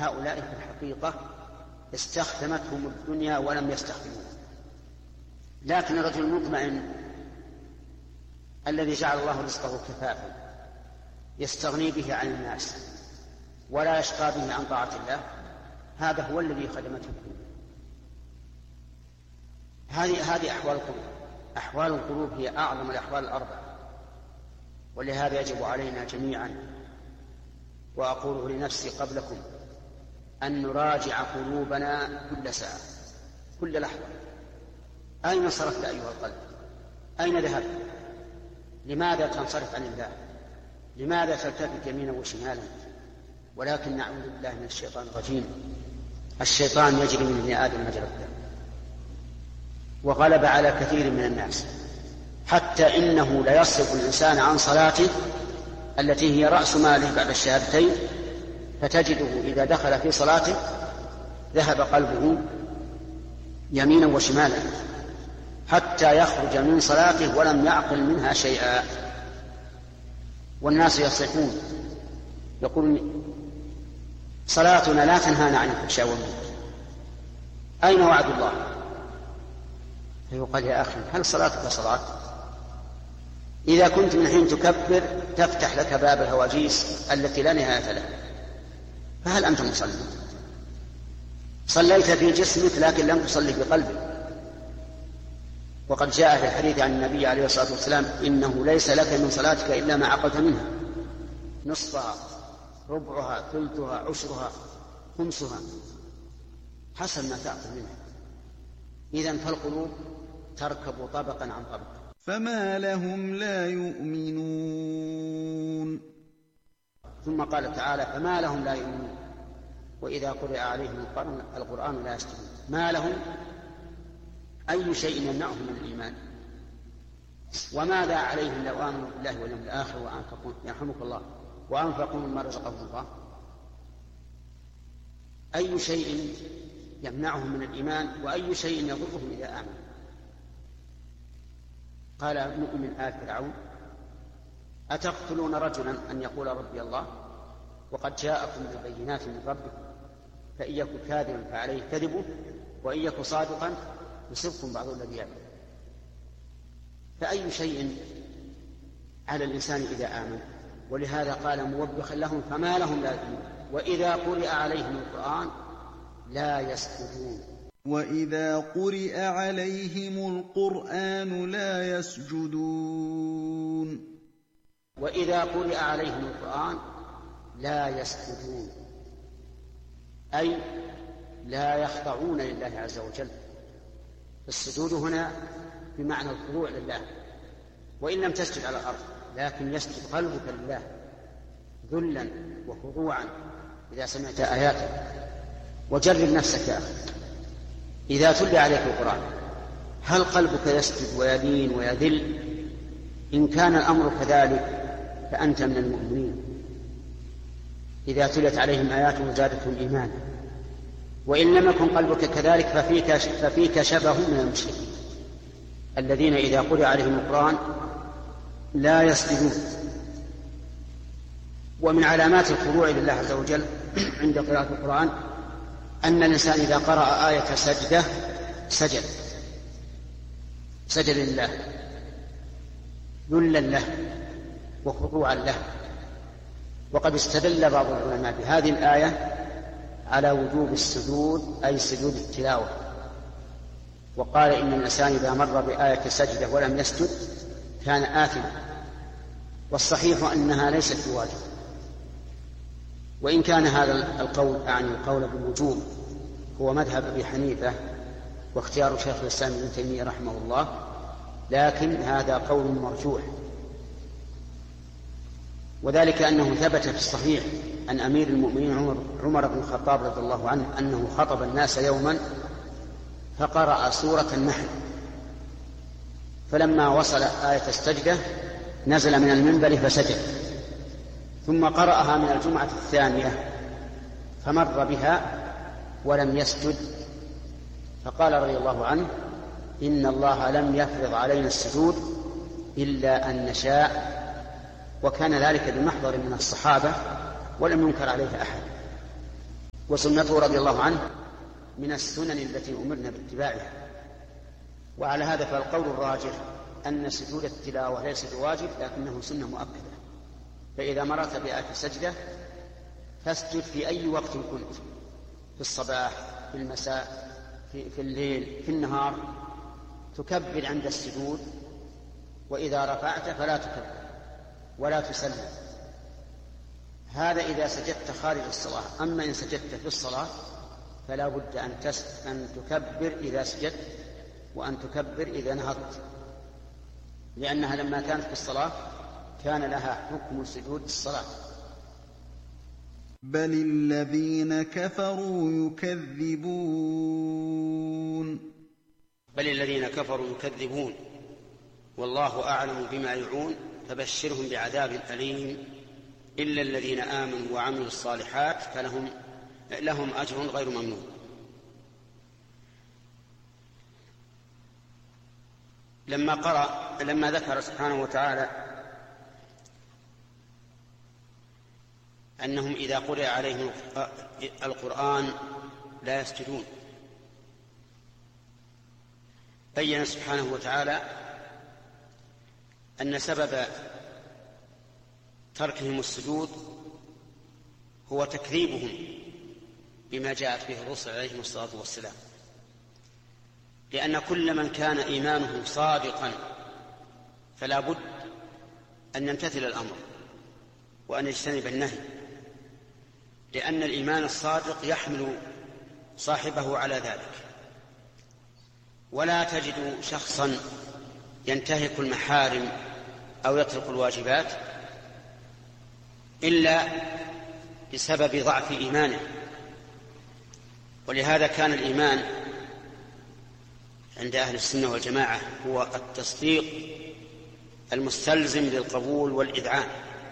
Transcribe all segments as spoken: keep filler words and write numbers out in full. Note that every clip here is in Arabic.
هؤلاء في الحقيقة استخدمتهم الدنيا ولم يستخدموها. لكن الرجل المطمئن الذي جعل الله رزقه كفافا يستغني به عن الناس ولا يشقى به عن طاعة الله، هذا هو الذي خدمته الدنيا. هذه هذه أحوال القلوب. أحوال القلوب هي أعظم الأحوال الأربعة، ولهذا يجب علينا جميعا، وأقوله لنفسي قبلكم، أن نراجع قلوبنا كل ساعة كل لحظة. أين صرفت أيها القلب؟ أين ذهبت؟ لماذا تنصرف عن الله؟ لماذا تلتفت يمينا وشمالا؟ ولكن نعوذ بالله من الشيطان الرجيم. الشيطان يجري من ابن آدم مجرى الدم، وغلب على كثير من الناس، حتى إنه ليصرف الإنسان عن صلاته التي هي رأس ماله بعد الشهادتين، فتجده إذا دخل في صلاته ذهب قلبه يمينا وشمالا حتى يخرج من صلاته ولم يعقل منها شيئا. والناس يصيحون يقولون صلاتنا لا تنهانا عن الفحشاء والمنكر، أين وعد الله؟ فيقال يا أخي هل صلاتك صلاة؟ إذا كنت من حين تكبر تفتح لك باب الهواجيس التي لا نهاية لها، فهل أنت مصلي؟ صليت في جسمك لكن لم تصلي بقلبك. وقد جاء في الحديث عن النبي عليه الصلاة والسلام إنه ليس لك من صلاتك إلا ما عقلت منها، نصفها ربعها ثلثها عشرها خمسها حسب ما تعقل منها. إذن فالقلوب تركب طبقا عن طبق. فما لهم لا يؤمنون. ثم قال تعالى فما لهم لا يؤمنون وإذا قرئ عليهم القرآن لا يسجدون. ما لهم أي شيء يمنعهم من الإيمان؟ وماذا عليهم لو آمنوا بالله واليوم الآخر وأنفقوا يرحمك الله وأنفقوا مما رزقهم الله؟ أي شيء يمنعهم من الإيمان وأي شيء يضرهم إذا آمنوا؟ قال مؤمن آل فرعون أتقتلون رجلا أن يقول ربي الله وقد جاءكم بالبينات من ربكم فإن يكن كاذبا فعليه كذبه وإن يكن صادقا يصبكم بعض الذي يعمل. فأي شيء على الإنسان إذا آمن؟ ولهذا قال موبخا لهم فما لهم لا يؤمنون وإذا قرئ عليهم القرآن لا يسجدون. وإذا قرئ عليهم القرآن لا يسجدون. وإذا قرئ عليهم القرآن لا يسجدون، أي لا يخضعون لله عز وجل. السجود هنا بمعنى الخضوع لله، وإن لم تسجد على الأرض لكن يسجد قلبك لله ذلا وخضوعا إذا سمعت آياته. وجرب نفسك يا أخي إذا تلي عليك القرآن هل قلبك يسجد ويلين ويذل؟ إن كان الأمر كذلك فأنت من المؤمنين. إذا تلت عليهم آياته زادتهم إيمانا. وإن لم يكن قلبك كذلك ففيك, ففيك شبه من المشركين الذين إذا قرئ عليهم القرآن لا يسجدون. ومن علامات الخضوع لله عز وجل عند قراءة القرآن أن الإنسان إذا قرأ آية سجدة سجد سجد لله ذلا له وخضوعا له. وقد استدل بعض العلماء بهذه الآية على وجوب السجود أي سجود التلاوة، وقال إن الإنسان إذا مر بآية سجدة ولم يسجد كان آثما، والصحيح أنها ليست بواجب. وإن كان هذا القول أعني القول بالوجوب هو مذهب أبي حنيفة واختيار شيخ الإسلام ابن تيمية رحمه الله، لكن هذا قول مرجوح، وذلك أنه ثبت في الصحيح عن أمير المؤمنين عمر, عمر بن الخطاب رضي الله عنه أنه خطب الناس يوما فقرأ سورة النحل، فلما وصل آية السجدة نزل من المنبر فسجد، ثم قرأها من الجمعة الثانية فمر بها ولم يسجد، فقال رضي الله عنه إن الله لم يفرض علينا السجود إلا أن نشاء، وكان ذلك بمحضر من الصحابة ولم ينكر عليه أحد. وسنته رضي الله عنه من السنن التي أمرنا باتباعها. وعلى هذا فالقول الراجح أن سجود التلاوة ليس بواجب لكنه سنة مؤكدة. فإذا مررت بآية سجدة فاسجد في أي وقت كنت، في الصباح، في المساء، في, في الليل، في النهار، تكبر عند السجود، وإذا رفعت فلا تكبر ولا تسلم. هذا إذا سجدت خارج الصلاة. أما إن سجدت في الصلاة فلا بد أن, أن تكبر إذا سجدت وأن تكبر إذا نهضت، لأنها لما كانت في الصلاة كان لها حكم سجود الصلاة. بل الذين كفروا يكذبون بل الذين كفروا يكذبون والله أعلم بما يوعون فبشرهم بعذاب أليم إلا الذين آمنوا وعملوا الصالحات فلهم لهم أجر غير ممنون. لما قرأ لما ذكر سبحانه وتعالى أنهم إذا قرئ عليهم القرآن لا يسجدون، بين سبحانه وتعالى أن سبب تركهم السجود هو تكذيبهم بما جاءت به الرسل عليهم الصلاة والسلام، لأن كل من كان إيمانه صادقا فلا بد أن يمتثل الأمر وأن يجتنب النهي، لأن الإيمان الصادق يحمل صاحبه على ذلك. ولا تجد شخصا ينتهك المحارم أو يترك الواجبات إلا بسبب ضعف إيمانه. ولهذا كان الإيمان عند أهل السنة والجماعة هو التصديق المستلزم للقبول والإذعان.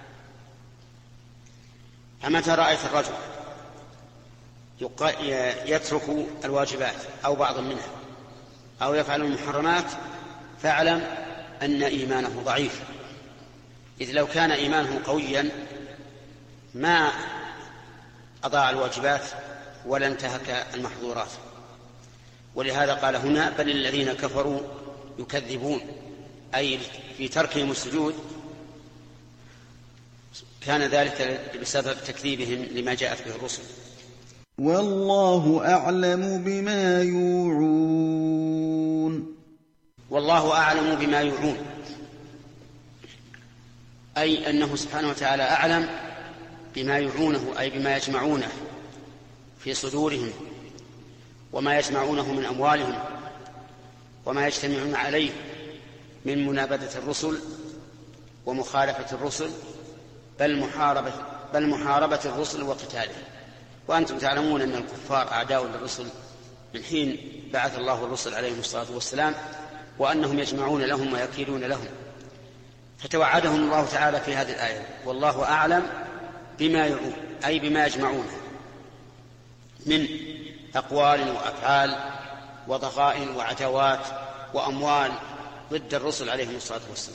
فمتى رأيت الرجل يترك الواجبات أو بعض منها أو يفعل المحرمات فاعلم أن إيمانه ضعيف، إذ لو كان إيمانه قويا ما أضاع الواجبات ولا انتهك المحظورات. ولهذا قال هنا بل الذين كفروا يكذبون، أي في تركهم السجود كان ذلك بسبب تكذيبهم لما جاءت به الرسل. والله أعلم بما يوعون والله أعلم بما يوعون أي أنه سبحانه وتعالى أعلم بما يوعونه، أي بما يجمعونه في صدورهم وما يجمعونه من أموالهم وما يجتمعون عليه من منابذة الرسل ومخالفة الرسل بل محاربة, بل محاربة الرسل وقتالهم. وأنتم تعلمون أن الكفار أعداء للرسل من حين بعث الله الرسل عليهم الصلاة والسلام، وأنهم يجمعون لهم ويكيدون لهم. فتوعدهم الله تعالى في هذه الآية والله أعلم بما يوعون، أي بما يجمعونه من أقوال وأفعال وضغائن وعتوات وأموال ضد الرسل عليهم الصلاة والسلام.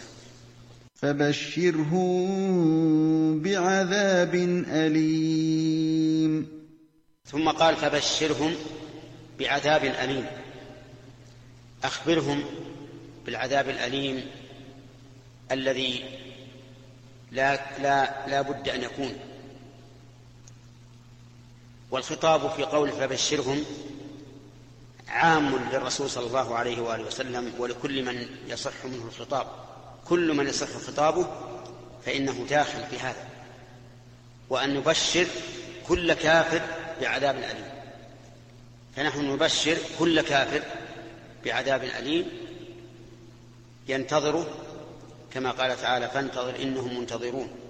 فبشرهم بعذاب أليم. ثم قال فبشرهم بعذاب أليم، أخبرهم بالعذاب الأليم الذي لا, لا, لا بد أن يكون. والخطاب في قول فبشرهم عام للرسول صلى الله عليه وآله وسلم ولكل من يصح منه الخطاب. كل من يصح خطابه فإنه داخل في هذا، وأن نبشر كل كافر بعذاب أليم. فنحن نبشر كل كافر بعذاب أليم ينتظره كما قال تعالى فانتظر إنهم منتظرون.